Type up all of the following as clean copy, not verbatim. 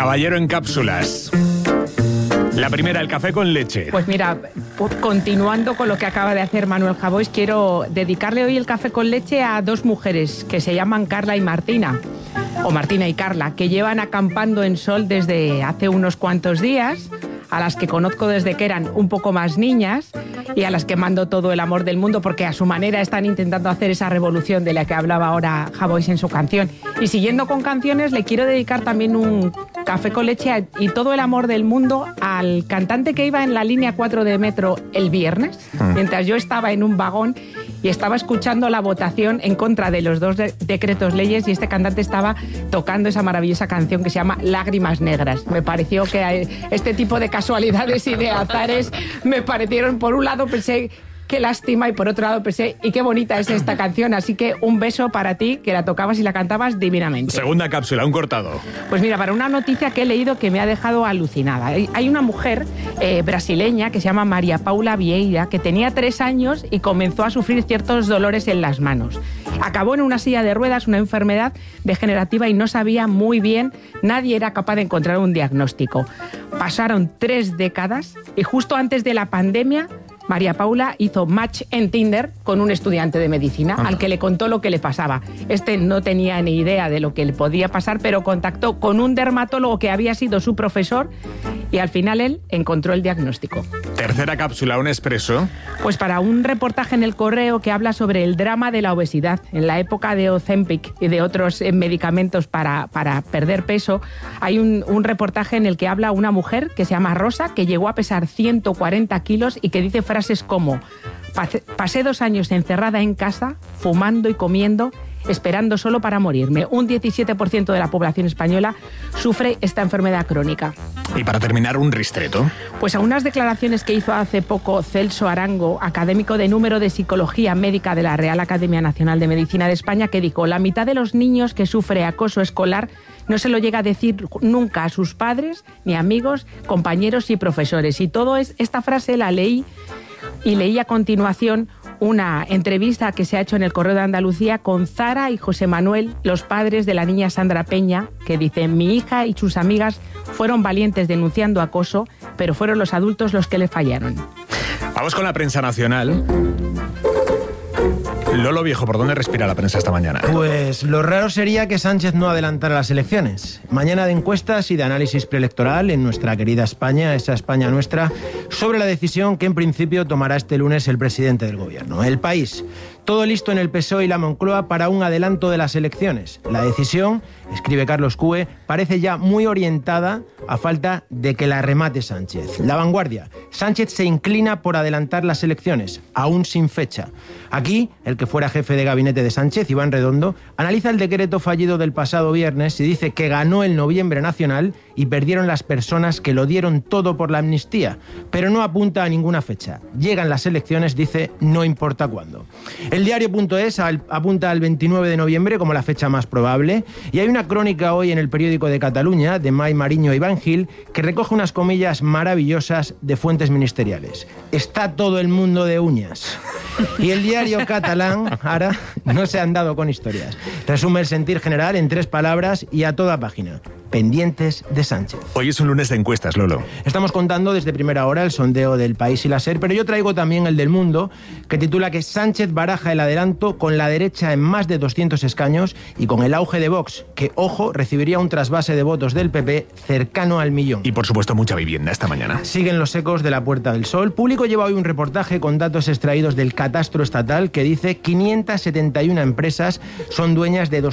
Caballero en cápsulas. La primera, el café con leche. Pues mira, continuando con lo que acaba de hacer Manuel Javois, quiero dedicarle hoy el café con leche a dos mujeres que se llaman Carla y Martina, o Martina y Carla, que llevan acampando en Sol desde hace unos cuantos días, a las que conozco desde que eran un poco más niñas y a las que mando todo el amor del mundo porque a su manera están intentando hacer esa revolución de la que hablaba ahora Javois en su canción. Y siguiendo con canciones, le quiero dedicar también un café con leche y todo el amor del mundo al cantante que iba en la línea 4 de metro el viernes, mientras yo estaba en un vagón y estaba escuchando la votación en contra de los dos decretos leyes, y este cantante estaba tocando esa maravillosa canción que se llama Lágrimas Negras. Me pareció que este tipo de casualidades y de azares me parecieron, por un lado pensé qué lástima y por otro lado pensé y qué bonita es esta canción, así que un beso para ti, que la tocabas y la cantabas divinamente. Segunda cápsula, un cortado. Pues mira, para una noticia que he leído que me ha dejado alucinada. Hay una mujer brasileña que se llama María Paula Vieira, que tenía 3 años y comenzó a sufrir ciertos dolores en las manos. Acabó en una silla de ruedas, una enfermedad degenerativa, y no sabía muy bien, nadie era capaz de encontrar un diagnóstico. Pasaron 3 décadas y justo antes de la pandemia María Paula hizo match en Tinder con un estudiante de medicina al que le contó lo que le pasaba. Este no tenía ni idea de lo que le podía pasar, pero contactó con un dermatólogo que había sido su profesor y al final él encontró el diagnóstico. Tercera cápsula, un expreso. Pues para un reportaje en El Correo que habla sobre el drama de la obesidad. En la época de Ozempic y de otros medicamentos para perder peso, hay un reportaje en el que habla una mujer que se llama Rosa, que llegó a pesar 140 kilos y que dice frases como: pasé 2 años encerrada en casa, fumando y comiendo, esperando solo para morirme. Un 17% de la población española sufre esta enfermedad crónica. Y para terminar, un ristreto. Pues a unas declaraciones que hizo hace poco Celso Arango, académico de número de Psicología Médica de la Real Academia Nacional de Medicina de España, que dijo: la mitad de los niños que sufre acoso escolar no se lo llega a decir nunca a sus padres, ni amigos, compañeros y profesores. Y esta frase la leí, y leí a continuación una entrevista que se ha hecho en El Correo de Andalucía con Zara y José Manuel, los padres de la niña Sandra Peña, que dicen: mi hija y sus amigas fueron valientes denunciando acoso, pero fueron los adultos los que le fallaron. Vamos con la prensa nacional. Lolo Viejo, ¿por dónde respira la prensa esta mañana? Pues lo raro sería que Sánchez no adelantara las elecciones. Mañana de encuestas y de análisis preelectoral en nuestra querida España, esa España nuestra, sobre la decisión que en principio tomará este lunes el presidente del gobierno. El País. Todo listo en el PSOE y la Moncloa para un adelanto de las elecciones. La decisión, escribe Carlos Cue, parece ya muy orientada a falta de que la remate Sánchez. La Vanguardia. Sánchez se inclina por adelantar las elecciones, aún sin fecha. Aquí, el que fuera jefe de gabinete de Sánchez, Iván Redondo, analiza el decreto fallido del pasado viernes y dice que ganó el Noviembre Nacional y perdieron las personas que lo dieron todo por la amnistía, pero no apunta a ninguna fecha. Llegan las elecciones, dice, no importa cuándo. El diario.es apunta al 29 de noviembre como la fecha más probable, y hay una crónica hoy en el periódico de Cataluña, de Mai Mariño y Iván Gil, que recoge unas comillas maravillosas de fuentes ministeriales. Está todo el mundo de uñas. Y el diario catalán, ahora, no se han dado con historias. Resume el sentir general en 3 palabras y a toda página: pendientes de Sánchez. Hoy es un lunes de encuestas, Lolo. Estamos contando desde primera hora el sondeo del País y la SER, pero yo traigo también el del Mundo, que titula que Sánchez baraja el adelanto con la derecha en más de 200 escaños y con el auge de Vox, que, ojo, recibiría un trasvase de votos del PP cercano al 1.000.000. Y por supuesto mucha vivienda esta mañana. Siguen los ecos de la Puerta del Sol. Público lleva hoy un reportaje con datos extraídos del catastro estatal que dice 571 empresas son dueñas de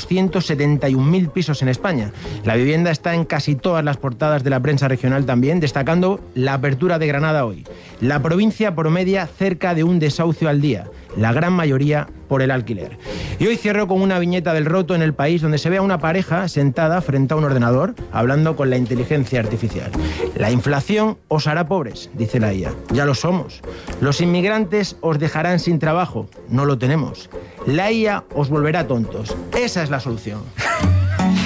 271.000 pisos en España. La vivienda está en casi todas las portadas de la prensa regional también, destacando la apertura de Granada hoy. La provincia promedia cerca de un desahucio al día, la gran mayoría por el alquiler. Y hoy cierro con una viñeta del Roto en El País, donde se ve a una pareja sentada frente a un ordenador hablando con la inteligencia artificial. La inflación os hará pobres, dice la IA. Ya lo somos. Los inmigrantes os dejarán sin trabajo. No lo tenemos. La IA os volverá tontos. Esa es la solución.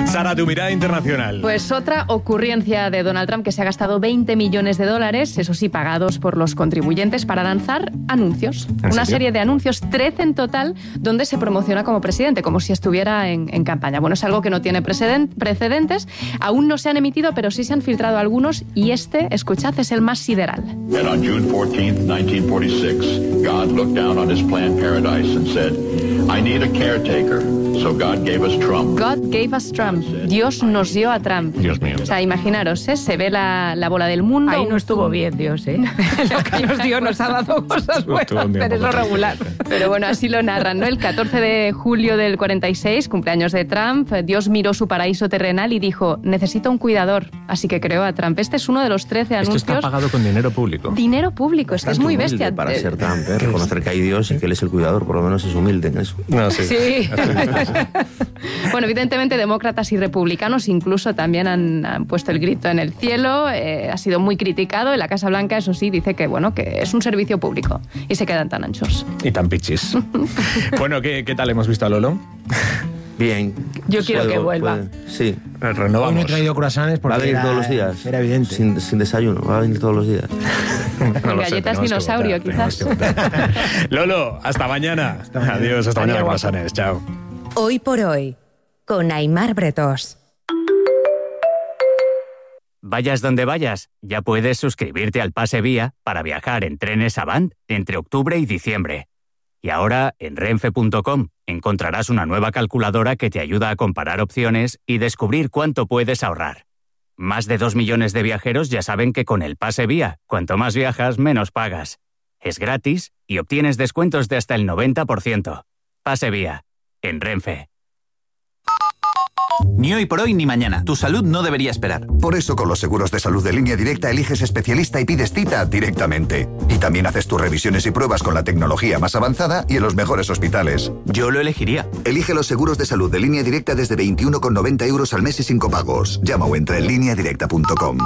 Sara, tu mirada internacional. Pues otra ocurrencia de Donald Trump, que se ha gastado 20 millones de dólares, eso sí, pagados por los contribuyentes, para lanzar anuncios. Una serie de anuncios, 13 en total, donde se promociona como presidente, como si estuviera en campaña. Bueno, es algo que no tiene precedentes, aún no se han emitido, pero sí se han filtrado algunos, y este, escuchad, es el más sideral. And on June 14th, 1946, God looked down on his planned paradise and said, I need a caretaker. So God gave us Trump. God gave us Trump. Dios nos dio a Trump. Dios mío. O sea, imaginaros, se ve la bola del mundo. Ahí no estuvo bien Dios, ¿eh? Lo que nos dio nos ha dado cosas buenas, pero es lo regular. Pero bueno, así lo narran, ¿no? El 14 de julio del 46, cumpleaños de Trump, Dios miró su paraíso terrenal y dijo, necesito un cuidador. Así que creó a Trump. Este es uno de los 13 anuncios. Esto está pagado con dinero público. Dinero público, es que es muy bestia. Para ser Trump, reconocer que hay Dios y que Él es el cuidador, por lo menos es humilde en eso. No, sí. Sí. Bueno, evidentemente demócratas y republicanos incluso también han puesto el grito en el cielo. Ha sido muy criticado. En la Casa Blanca, eso sí, dice que bueno, que es un servicio público y se quedan tan anchos. Y tan pichis. Bueno, ¿qué tal hemos visto a Lolo? Bien. Yo quiero que vuelva. Sí. Renovamos. Hoy no he traído croissants porque Va a venir todos los días. Era evidente. Sin desayuno, va a venir todos los días. No lo sé, Galletas tenemos que dinosaurio, votar, quizás. Lolo, hasta mañana. Adiós, hasta mañana, croissants. Chao. Hoy por hoy, con Aimar Bretós. Vayas donde vayas, ya puedes suscribirte al Pase Vía para viajar en trenes Avant entre octubre y diciembre. Y ahora, en renfe.com, encontrarás una nueva calculadora que te ayuda a comparar opciones y descubrir cuánto puedes ahorrar. Más de 2 millones de viajeros ya saben que con el Pase Vía, cuanto más viajas, menos pagas. Es gratis y obtienes descuentos de hasta el 90%. Pase Vía, en Renfe. Ni hoy por hoy ni mañana. Tu salud no debería esperar. Por eso con los seguros de salud de Línea Directa eliges especialista y pides cita directamente. Y también haces tus revisiones y pruebas con la tecnología más avanzada y en los mejores hospitales. Yo lo elegiría. Elige los seguros de salud de Línea Directa desde 21,90 € al mes y sin copagos. Llama o entra en lineadirecta.com.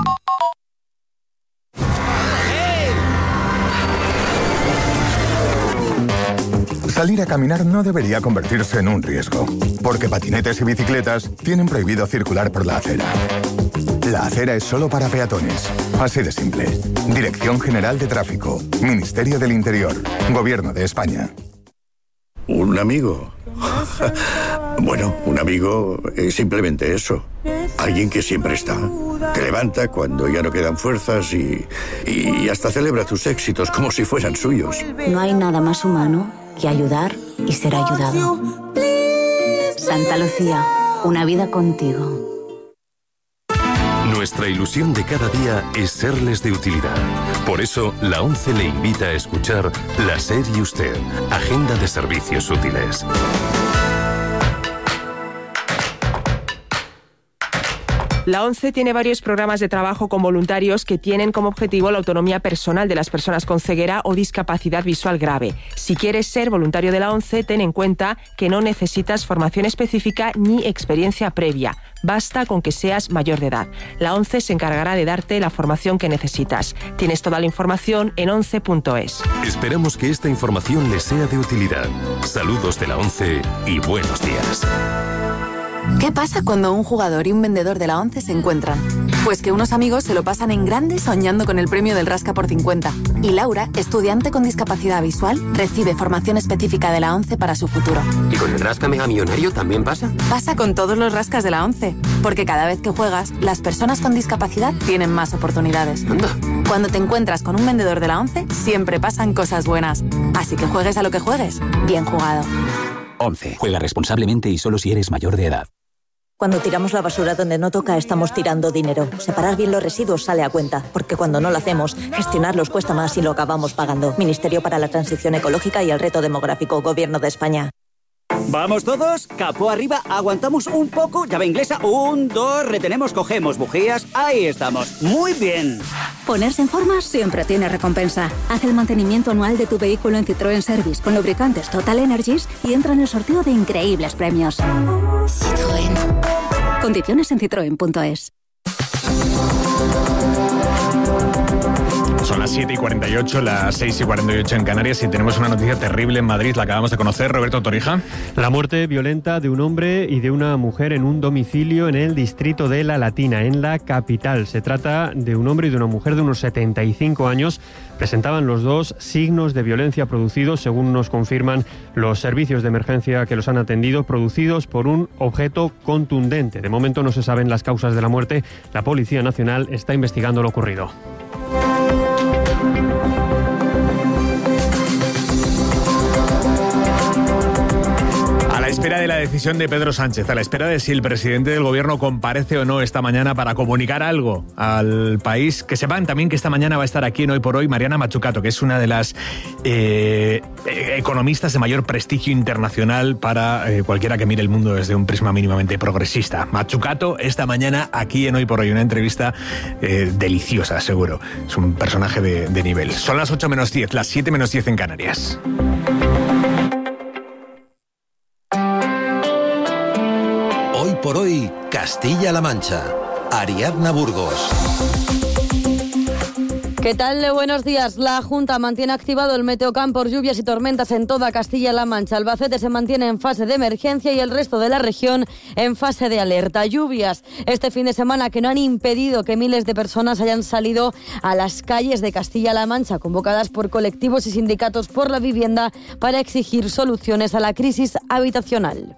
Salir a caminar no debería convertirse en un riesgo, porque patinetes y bicicletas tienen prohibido circular por la acera. La acera es solo para peatones. Así de simple. Dirección General de Tráfico, Ministerio del Interior, Gobierno de España. ¿Un amigo? Bueno, un amigo es simplemente eso. Alguien que siempre está. Te levanta cuando ya no quedan fuerzas y hasta celebra tus éxitos como si fueran suyos. No hay nada más humano que ayudar y ser ayudado. Santa Lucía, una vida contigo. Nuestra ilusión de cada día es serles de utilidad. Por eso, la ONCE le invita a escuchar La SER y Usted, Agenda de Servicios Útiles. La ONCE tiene varios programas de trabajo con voluntarios que tienen como objetivo la autonomía personal de las personas con ceguera o discapacidad visual grave. Si quieres ser voluntario de la ONCE, ten en cuenta que no necesitas formación específica ni experiencia previa. Basta con que seas mayor de edad. La ONCE se encargará de darte la formación que necesitas. Tienes toda la información en once.es. Esperamos que esta información les sea de utilidad. Saludos de la ONCE y buenos días. ¿Qué pasa cuando un jugador y un vendedor de la ONCE se encuentran? Pues que unos amigos se lo pasan en grande soñando con el premio del Rasca por 50. Y Laura, estudiante con discapacidad visual, recibe formación específica de la ONCE para su futuro. ¿Y con el Rasca Mega Millonario también pasa? Pasa con todos los rascas de la ONCE. Porque cada vez que juegas, las personas con discapacidad tienen más oportunidades. Anda. Cuando te encuentras con un vendedor de la ONCE, siempre pasan cosas buenas. Así que juegues a lo que juegues, bien jugado. ONCE. Juega responsablemente y solo si eres mayor de edad. Cuando tiramos la basura donde no toca, estamos tirando dinero. Separar bien los residuos sale a cuenta, porque cuando no lo hacemos, gestionarlos cuesta más y lo acabamos pagando. Ministerio para la Transición Ecológica y el Reto Demográfico, Gobierno de España. ¿Vamos todos? Capó arriba, aguantamos un poco, llave inglesa, 1, 2, retenemos, cogemos, bujías, ahí estamos. Muy bien. Ponerse en forma siempre tiene recompensa. Haz el mantenimiento anual de tu vehículo en Citroën Service con lubricantes Total Energies y entra en el sorteo de increíbles premios. Citroën. Condiciones en citroen.es. Son las 7:48, las 6:48 en Canarias y tenemos una noticia terrible en Madrid, la acabamos de conocer. Roberto Torija. La muerte violenta de un hombre y de una mujer en un domicilio en el distrito de La Latina, en la capital. Se trata de un hombre y de una mujer de unos 75 años. Presentaban los dos signos de violencia producidos, según nos confirman los servicios de emergencia que los han atendido, producidos por un objeto contundente. De momento no se saben las causas de la muerte. La Policía Nacional está investigando lo ocurrido. A la espera de la decisión de Pedro Sánchez, a la espera de si el presidente del gobierno comparece o no esta mañana para comunicar algo al país, que sepan también que esta mañana va a estar aquí en Hoy por Hoy Mariana Mazzucato, que es una de las economistas de mayor prestigio internacional para cualquiera que mire el mundo desde un prisma mínimamente progresista. Mazzucato esta mañana aquí en Hoy por Hoy, una entrevista deliciosa, seguro. Es un personaje de nivel. Son las 8:10, las 7:10 en Canarias. Hoy por Hoy, Castilla-La Mancha. Ariadna Burgos. ¿Qué tal? Buenos días. La Junta mantiene activado el Meteocamp por lluvias y tormentas en toda Castilla-La Mancha. Albacete se mantiene en fase de emergencia y el resto de la región en fase de alerta. Lluvias este fin de semana que no han impedido que miles de personas hayan salido a las calles de Castilla-La Mancha, convocadas por colectivos y sindicatos por la vivienda para exigir soluciones a la crisis habitacional.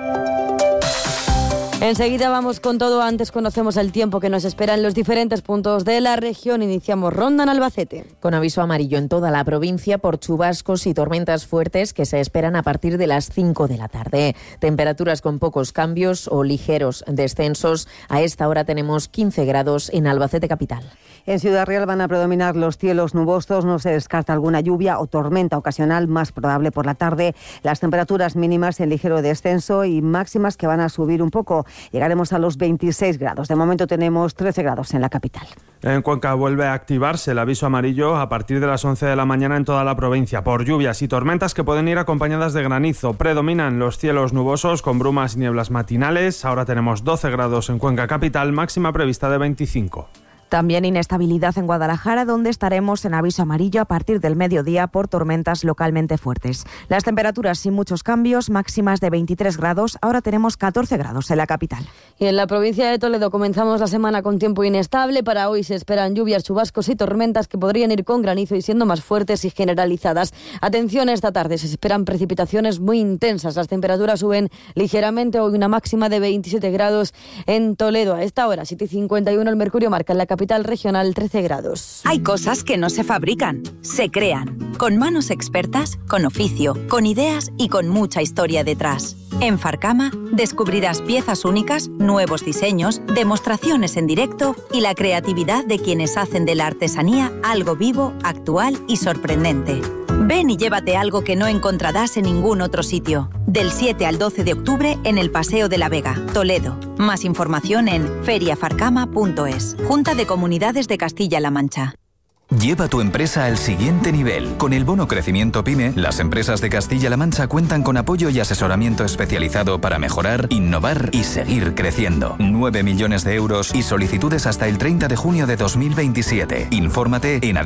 Enseguida vamos con todo, antes conocemos el tiempo que nos espera en los diferentes puntos de la región. Iniciamos ronda en Albacete. Con aviso amarillo en toda la provincia por chubascos y tormentas fuertes que se esperan a partir de las 5 de la tarde. Temperaturas con pocos cambios o ligeros descensos. A esta hora tenemos 15 grados en Albacete capital. En Ciudad Real van a predominar los cielos nubosos, no se descarta alguna lluvia o tormenta ocasional, más probable por la tarde. Las temperaturas mínimas en ligero descenso y máximas que van a subir un poco. Llegaremos a los 26 grados. De momento tenemos 13 grados en la capital. En Cuenca vuelve a activarse el aviso amarillo a partir de las 11 de la mañana en toda la provincia por lluvias y tormentas que pueden ir acompañadas de granizo. Predominan los cielos nubosos con brumas y nieblas matinales. Ahora tenemos 12 grados en Cuenca capital, máxima prevista de 25. También inestabilidad en Guadalajara, donde estaremos en aviso amarillo a partir del mediodía por tormentas localmente fuertes. Las temperaturas sin muchos cambios, máximas de 23 grados. Ahora tenemos 14 grados en la capital. Y en la provincia de Toledo comenzamos la semana con tiempo inestable. Para hoy se esperan lluvias, chubascos y tormentas que podrían ir con granizo y siendo más fuertes y generalizadas. Atención, esta tarde se esperan precipitaciones muy intensas. Las temperaturas suben ligeramente. Hoy una máxima de 27 grados en Toledo. A esta hora, 7:51, el mercurio marca en la capital regional 13 grados. Hay cosas que no se fabrican, se crean. Con manos expertas, con oficio, con ideas y con mucha historia detrás. En Farcama descubrirás piezas únicas, nuevos diseños, demostraciones en directo y la creatividad de quienes hacen de la artesanía algo vivo, actual y sorprendente. Ven y llévate algo que no encontrarás en ningún otro sitio. Del 7 al 12 de octubre en el Paseo de la Vega, Toledo. Más información en feriafarcama.es. Junta de Comunidades de Castilla-La Mancha. Lleva tu empresa al siguiente nivel. Con el bono Crecimiento PYME, las empresas de Castilla-La Mancha cuentan con apoyo y asesoramiento especializado para mejorar, innovar y seguir creciendo. 9 millones de euros y solicitudes hasta el 30 de junio de 2027. Infórmate en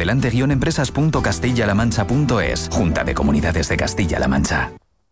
adelante-empresas.castillalamancha.es. Junta de Comunidades de Castilla-La Mancha.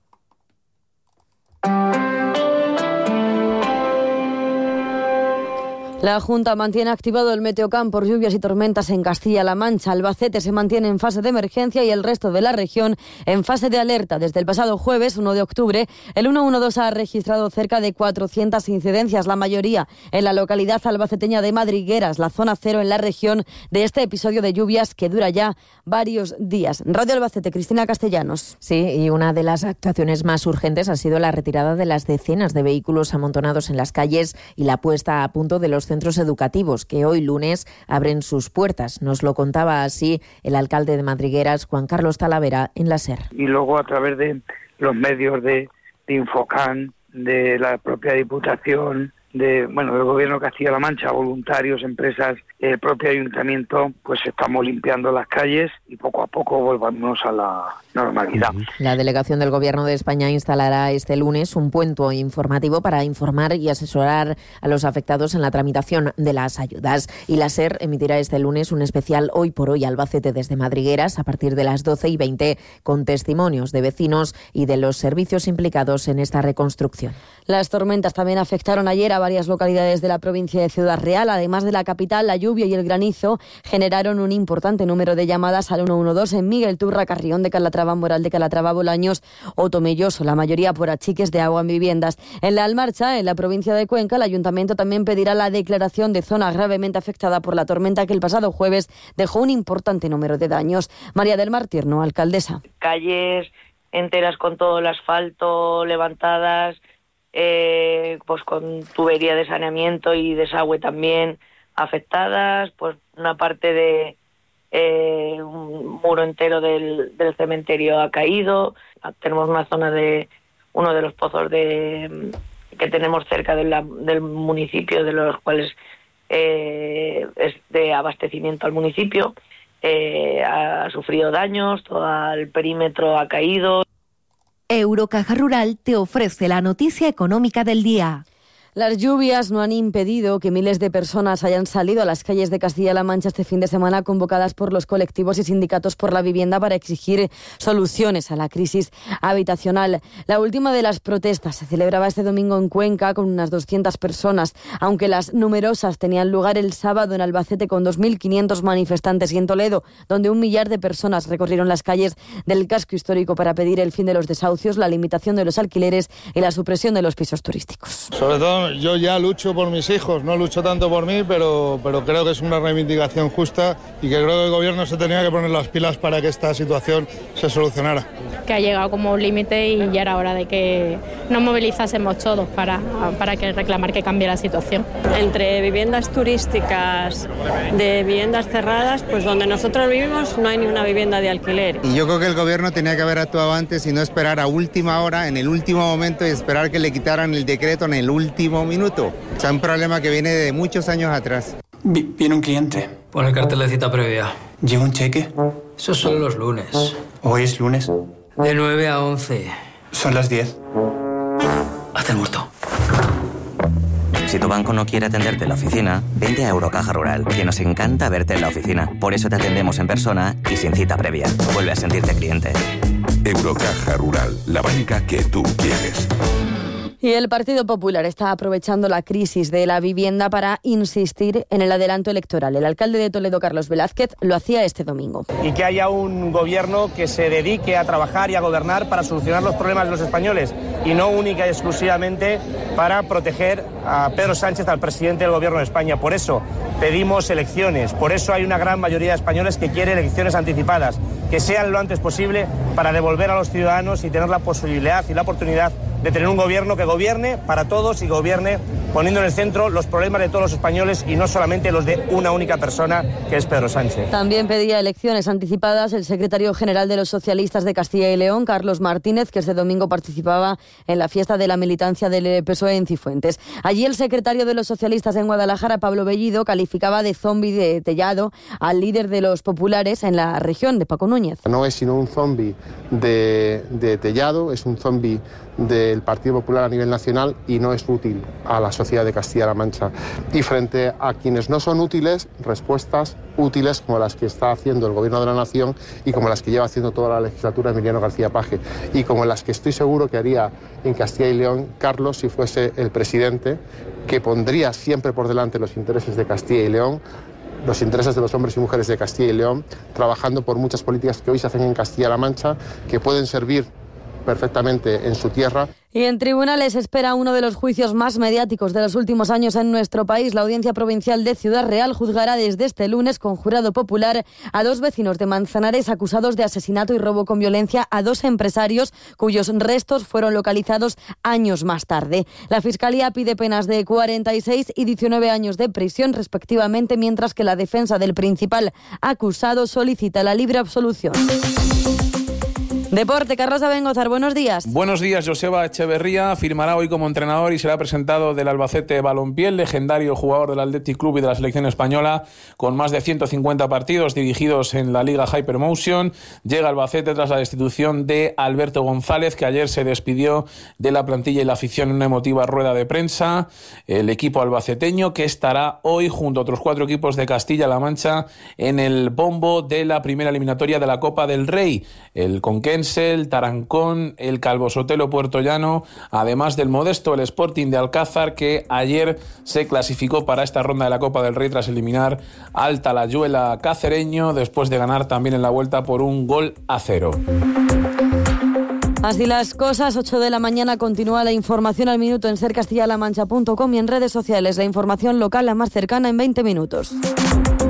La Junta mantiene activado el Meteocamp por lluvias y tormentas en Castilla-La Mancha. Albacete se mantiene en fase de emergencia y el resto de la región en fase de alerta. Desde el pasado jueves, 1 de octubre, el 112 ha registrado cerca de 400 incidencias, la mayoría en la localidad albaceteña de Madrigueras, la zona cero en la región de este episodio de lluvias que dura ya varios días. Radio Albacete, Cristina Castellanos. Sí, y una de las actuaciones más urgentes ha sido la retirada de las decenas de vehículos amontonados en las calles y la puesta a punto de los centros educativos que hoy lunes abren sus puertas. Nos lo contaba así el alcalde de Madrigueras, Juan Carlos Talavera, en la SER. Y luego a través de los medios de Infocan, de la propia Diputación del Gobierno de Castilla-La Mancha, voluntarios, empresas, el propio ayuntamiento, pues estamos limpiando las calles y poco a poco volvamos a la normalidad. La delegación del Gobierno de España instalará este lunes un puente informativo para informar y asesorar a los afectados en la tramitación de las ayudas. Y la SER emitirá este lunes un especial Hoy por Hoy Albacete desde Madrigueras a partir de las 12:20 con testimonios de vecinos y de los servicios implicados en esta reconstrucción. Las tormentas también afectaron ayer a varias localidades de la provincia de Ciudad Real. Además de la capital, la lluvia y el granizo generaron un importante número de llamadas al 112 en Miguel Turra, Carrión de Calatrava, Moral de Calatrava, Bolaños o Tomelloso, la mayoría por achiques de agua en viviendas. En la Almarcha, en la provincia de Cuenca, el ayuntamiento también pedirá la declaración de zona gravemente afectada por la tormenta que el pasado jueves dejó un importante número de daños. María del Mar Tierno, alcaldesa. Calles enteras con todo el asfalto levantadas, pues con tubería de saneamiento y desagüe también afectadas, pues una parte de un muro entero del cementerio ha caído. Tenemos una zona de uno de los pozos que tenemos cerca del municipio, de los cuales es de abastecimiento al municipio, ha sufrido daños, todo el perímetro ha caído. Eurocaja Rural te ofrece la noticia económica del día. Las lluvias no han impedido que miles de personas hayan salido a las calles de Castilla-La Mancha este fin de semana, convocadas por los colectivos y sindicatos por la vivienda para exigir soluciones a la crisis habitacional. La última de las protestas se celebraba este domingo en Cuenca con unas 200 personas, aunque las numerosas tenían lugar el sábado en Albacete con 2.500 manifestantes y en Toledo, donde 1 millar de personas recorrieron las calles del casco histórico para pedir el fin de los desahucios, la limitación de los alquileres y la supresión de los pisos turísticos. Sobre todo yo ya lucho por mis hijos, no lucho tanto por mí, pero creo que es una reivindicación justa y que creo que el gobierno se tenía que poner las pilas para que esta situación se solucionara. Que ha llegado como un límite y ya era hora de que nos movilizásemos todos para que reclamar que cambie la situación. Entre viviendas turísticas, de viviendas cerradas, pues donde nosotros vivimos no hay ni una vivienda de alquiler. Y yo creo que el gobierno tenía que haber actuado antes y no esperar a última hora, en el último momento, y esperar que le quitaran el decreto en el último minuto. O sea, un problema que viene de muchos años atrás. Viene un cliente. Pon el cartel de cita previa. ¿Lleva un cheque? Eso son los lunes. ¿Hoy es lunes? De 9 a 11. Son las 10. Hazte el muerto. Si tu banco no quiere atenderte en la oficina, vente a Eurocaja Rural, que nos encanta verte en la oficina. Por eso te atendemos en persona y sin cita previa. Vuelve a sentirte cliente. Eurocaja Rural, la banca que tú quieres. Y el Partido Popular está aprovechando la crisis de la vivienda para insistir en el adelanto electoral. El alcalde de Toledo, Carlos Velázquez, lo hacía este domingo. Y que haya un gobierno que se dedique a trabajar y a gobernar para solucionar los problemas de los españoles y no única y exclusivamente para proteger a Pedro Sánchez, al presidente del gobierno de España. Por eso pedimos elecciones, por eso hay una gran mayoría de españoles que quiere elecciones anticipadas, que sean lo antes posible para devolver a los ciudadanos y tener la posibilidad y la oportunidad de tener un gobierno que gobierne para todos y gobierne poniendo en el centro los problemas de todos los españoles y no solamente los de una única persona, que es Pedro Sánchez. También pedía elecciones anticipadas el secretario general de los socialistas de Castilla y León, Carlos Martínez, que este domingo participaba en la fiesta de la militancia del PSOE en Cifuentes. Allí el secretario de los socialistas en Guadalajara, Pablo Bellido, calificaba de zombi de Tellado al líder de los populares en la región, de Paco Núñez. No es sino un zombi de Tellado, es un zombi del Partido Popular a nivel nacional y no es útil a la sociedad de Castilla-La Mancha. Y frente a quienes no son útiles, respuestas útiles como las que está haciendo el Gobierno de la Nación y como las que lleva haciendo toda la legislatura Emiliano García Paje y como las que estoy seguro que haría en Castilla y León Carlos si fuese el presidente, que pondría siempre por delante los intereses de Castilla y León, los intereses de los hombres y mujeres de Castilla y León, trabajando por muchas políticas que hoy se hacen en Castilla-La Mancha, que pueden servir perfectamente en su tierra. Y en tribunales espera uno de los juicios más mediáticos de los últimos años en nuestro país. La Audiencia Provincial de Ciudad Real juzgará desde este lunes con jurado popular a 2 vecinos de Manzanares acusados de asesinato y robo con violencia a 2 empresarios cuyos restos fueron localizados años más tarde. La Fiscalía pide penas de 46 y 19 años de prisión respectivamente, mientras que la defensa del principal acusado solicita la libre absolución. Deporte, Carlos Abengozar, buenos días. Buenos días. Joseba Echeverría firmará hoy como entrenador y será presentado del Albacete Balompié, el legendario jugador del Athletic Club y de la selección española, con más de 150 partidos dirigidos en la Liga Hypermotion. Llega Albacete tras la destitución de Alberto González, que ayer se despidió de la plantilla y la afición en una emotiva rueda de prensa. El equipo albaceteño, que estará hoy junto a otros 4 equipos de Castilla-La Mancha en el bombo de la primera eliminatoria de la Copa del Rey. El Conquense, el Tarancón, el Calvo Sotelo Puertollano, además del modesto el Sporting de Alcázar, que ayer se clasificó para esta ronda de la Copa del Rey tras eliminar al Talayuela cacereño, después de ganar también en la vuelta por 1-0. Así las cosas, 8 de la mañana, continúa la información al minuto en sercastillalamancha.com y en redes sociales. La información local la más cercana en 20 minutos.